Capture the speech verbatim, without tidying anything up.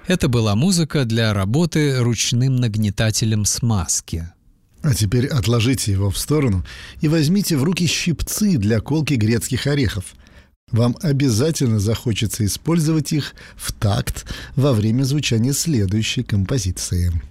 Это была музыка для работы ручным нагнетателем смазки. А теперь отложите его в сторону и возьмите в руки щипцы для колки грецких орехов. Вам обязательно захочется использовать их в такт во время звучания следующей композиции.